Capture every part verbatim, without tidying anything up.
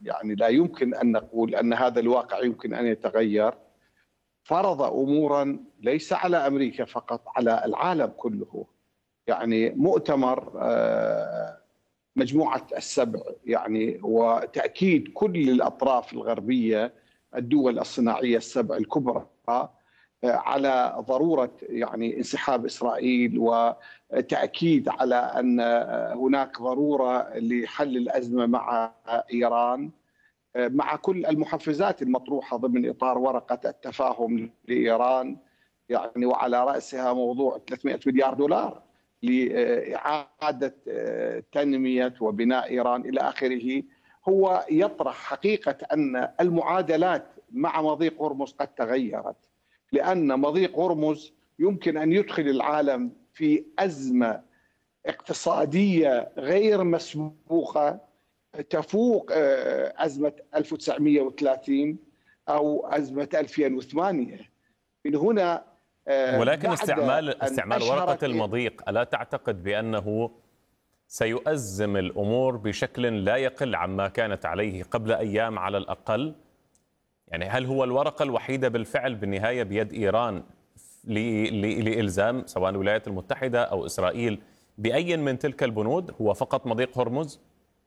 يعني لا يمكن أن نقول أن هذا الواقع يمكن أن يتغير، فرض أمورا ليس على أمريكا فقط، على العالم كله. يعني مؤتمر مجموعة السبع، يعني وتأكيد كل الأطراف الغربية، الدول الصناعية السبع الكبرى، على ضرورة يعني انسحاب إسرائيل، وتأكيد على أن هناك ضرورة لحل الأزمة مع إيران، مع كل المحفزات المطروحة ضمن إطار ورقة التفاهم لإيران، يعني وعلى رأسها موضوع ثلاثمئة مليار دولار لإعادة تنمية وبناء إيران إلى آخره. هو يطرح حقيقة أن المعادلات مع مضيق هرمز قد تغيرت، لأن مضيق هرمز يمكن أن يدخل العالم في أزمة اقتصادية غير مسبوقة تفوق أزمة ألف وتسعمئة وثلاثين أو أزمة ألفين وثمانية. من هنا ولكن استعمال استعمال ورقة المضيق ألا تعتقد بأنه سيؤزم الأمور بشكل لا يقل عما كانت عليه قبل أيام على الأقل؟ يعني هل هو الورقة الوحيدة بالفعل بالنهاية بيد إيران لإلزام سواء الولايات المتحدة أو إسرائيل بأي من تلك البنود؟ هو فقط مضيق هرمز؟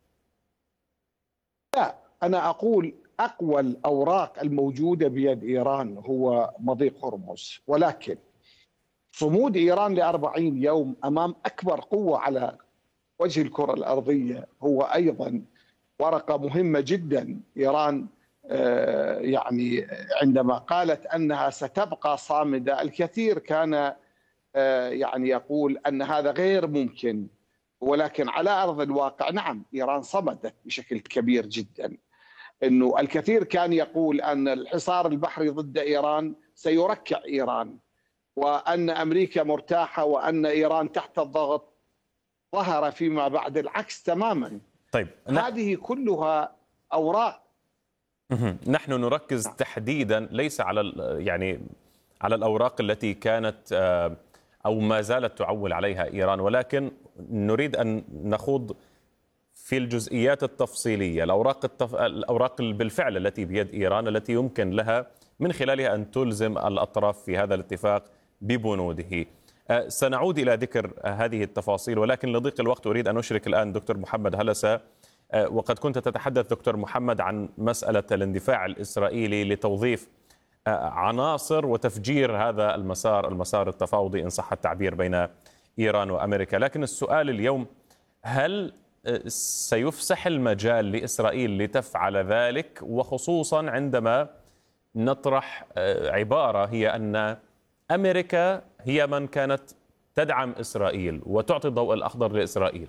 لا، أنا أقول أقوى الأوراق الموجودة بيد إيران هو مضيق هرمز، ولكن صمود إيران لأربعين يوم أمام أكبر قوة على وجه الكرة الأرضية هو أيضا ورقة مهمة جدا. إيران يعني عندما قالت أنها ستبقى صامدة، الكثير كان يعني يقول أن هذا غير ممكن، ولكن على أرض الواقع نعم إيران صمدت بشكل كبير جدا. إنه الكثير كان يقول أن الحصار البحري ضد إيران سيركع إيران، وأن أمريكا مرتاحة وأن إيران تحت الضغط. ظهر فيما بعد العكس تماما. طيب هذه كلها أوراق. نحن نركز تحديدا ليس على يعني على الأوراق التي كانت أو ما زالت تعول عليها إيران، ولكن نريد أن نخوض في الجزئيات التفصيلية، الأوراق التف... الأوراق بالفعل التي بيد إيران التي يمكن لها من خلالها أن تلزم الأطراف في هذا الاتفاق ببنوده. سنعود إلى ذكر هذه التفاصيل، ولكن لضيق الوقت أريد أن أشرك الآن دكتور محمد هلسة. وقد كنت تتحدث دكتور محمد عن مسألة الاندفاع الإسرائيلي لتوظيف عناصر وتفجير هذا المسار المسار التفاوضي إن صح التعبير بين إيران وأمريكا، لكن السؤال اليوم هل سيفسح المجال لإسرائيل لتفعل ذلك، وخصوصا عندما نطرح عبارة هي أن أمريكا هي من كانت تدعم إسرائيل وتعطي الضوء الأخضر لإسرائيل؟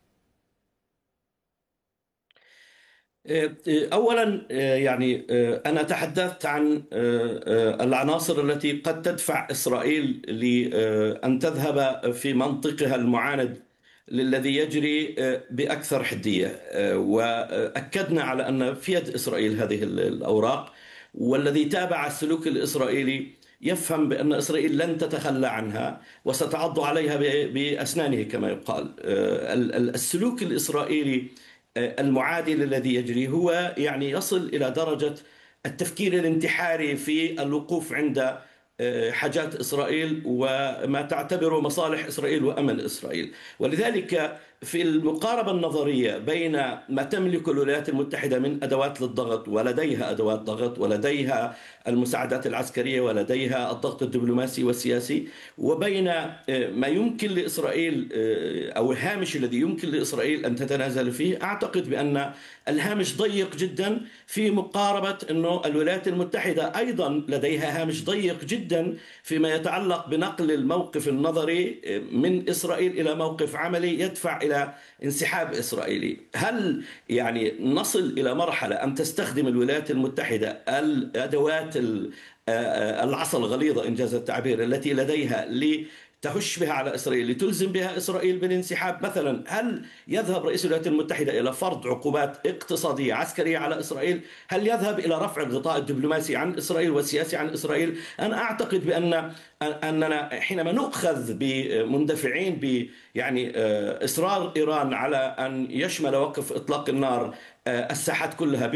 أولا يعني أنا تحدثت عن العناصر التي قد تدفع إسرائيل لأن تذهب في منطقها المعاند للذي يجري بأكثر حدية، وأكدنا على أن في يد إسرائيل هذه الأوراق، والذي تابع السلوك الإسرائيلي يفهم بأن إسرائيل لن تتخلى عنها وستعض عليها بأسنانه كما يقال. السلوك الإسرائيلي المعادي للذي يجري هو يعني يصل إلى درجة التفكير الانتحاري في الوقوف عند حاجات إسرائيل وما تعتبره مصالح إسرائيل وأمن إسرائيل. ولذلك في المقاربة النظرية بين ما تملك الولايات المتحدة من أدوات للضغط، ولديها أدوات ضغط ولديها المساعدات العسكرية ولديها الضغط الدبلوماسي والسياسي، وبين ما يمكن لإسرائيل أو الهامش الذي يمكن لإسرائيل أن تتنازل فيه، أعتقد بأن الهامش ضيق جدا في مقاربة أنه الولايات المتحدة أيضا لديها هامش ضيق جدا فيما يتعلق بنقل الموقف النظري من إسرائيل إلى موقف عملي يدفع إلى انسحاب إسرائيلي. هل يعني نصل إلى مرحلة أن تستخدم الولايات المتحدة الأدوات العصا الغليظة إنجاز التعبير التي لديها لتهش بها على إسرائيل لتلزم بها إسرائيل بالانسحاب؟ مثلا هل يذهب رئيس الولايات المتحدة إلى فرض عقوبات اقتصادية عسكرية على إسرائيل؟ هل يذهب إلى رفع الغطاء الدبلوماسي عن إسرائيل والسياسي عن إسرائيل؟ أنا أعتقد بأن أننا حينما نؤخذ بمندفعين ب يعني إصرار إيران على أن يشمل وقف إطلاق النار الساحات كلها